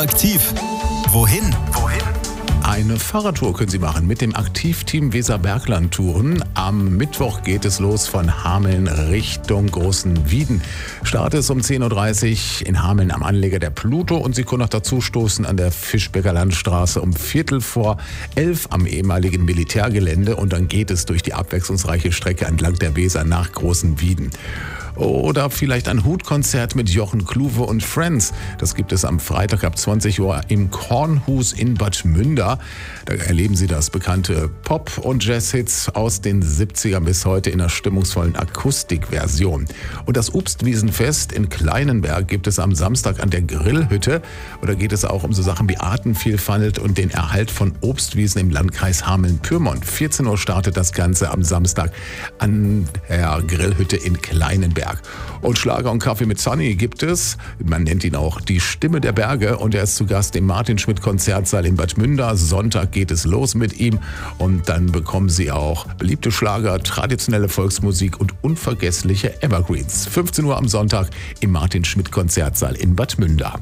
Aktiv. Wohin? Eine Fahrradtour können Sie machen mit dem Aktivteam Weserbergland-Touren. Am Mittwoch geht es los von Hameln Richtung Großen Wieden. Start ist um 10.30 Uhr in Hameln am Anleger der Pluto und Sie können noch dazu stoßen an der Fischbecker Landstraße um 11:15 am ehemaligen Militärgelände und dann geht es durch die abwechslungsreiche Strecke entlang der Weser nach Großen Wieden. Oder vielleicht ein Hutkonzert mit Jochen Kluwe und Friends. Das gibt es am Freitag ab 20 Uhr im Kornhus in Bad Münder. Da erleben Sie das bekannte Pop- und Jazzhits aus den 70ern bis heute in einer stimmungsvollen Akustikversion. Und das Obstwiesenfest in Kleinenberg gibt es am Samstag an der Grillhütte. Und da geht es auch um so Sachen wie Artenvielfalt und den Erhalt von Obstwiesen im Landkreis Hameln-Pyrmont. 14 Uhr startet das Ganze am Samstag an der Grillhütte in Kleinenberg. Und Schlager und Kaffee mit Sunny gibt es. Man nennt ihn auch die Stimme der Berge und er ist zu Gast im Martin-Schmidt-Konzertsaal in Bad Münder. Sonntag geht es los mit ihm und dann bekommen Sie auch beliebte Schlager, traditionelle Volksmusik und unvergessliche Evergreens. 15 Uhr am Sonntag im Martin-Schmidt-Konzertsaal in Bad Münder.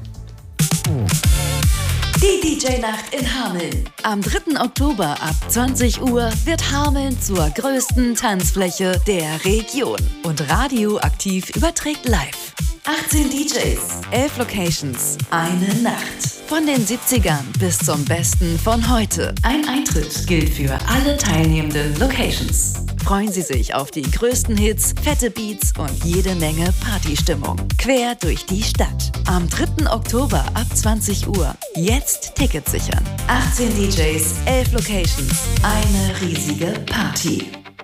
Die DJ-Nacht in Hameln. Am 3. Oktober ab 20 Uhr wird Hameln zur größten Tanzfläche der Region. Und Radio Aktiv überträgt live. 18 DJs, 11 Locations, eine Nacht. Von den 70ern bis zum Besten von heute. Ein Eintritt gilt für alle teilnehmenden Locations. Freuen Sie sich auf die größten Hits, fette Beats und jede Menge Partystimmung. Quer durch die Stadt. Am 3. Oktober ab 20 Uhr. Jetzt Tickets sichern. 18 DJs, 11 Locations, eine riesige Party.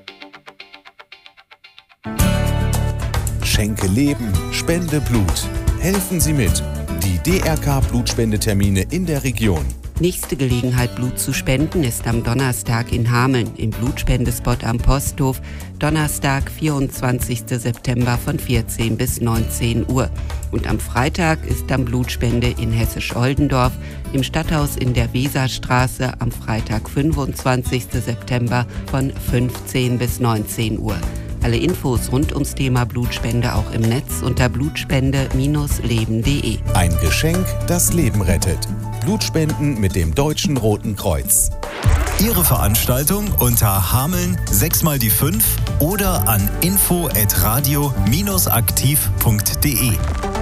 Schenke Leben, spende Blut. Helfen Sie mit. Die DRK-Blutspendetermine in der Region. Nächste Gelegenheit, Blut zu spenden, ist am Donnerstag in Hameln im Blutspendespot am Posthof. Donnerstag, 24. September von 14 bis 19 Uhr. Und am Freitag ist dann Blutspende in Hessisch-Oldendorf im Stadthaus in der Weserstraße am Freitag, 25. September von 15 bis 19 Uhr. Alle Infos rund ums Thema Blutspende auch im Netz unter blutspende-leben.de. Ein Geschenk, das Leben rettet. Blutspenden mit dem Deutschen Roten Kreuz. Ihre Veranstaltung unter Hameln 6x5 oder an info@radio-aktiv.de.